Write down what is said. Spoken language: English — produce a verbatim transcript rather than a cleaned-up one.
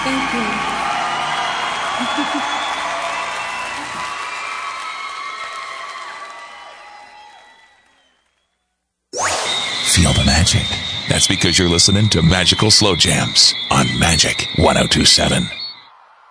Thank you. Feel the magic. That's because you're listening to Magical Slow Jams on Magic ten twenty-seven.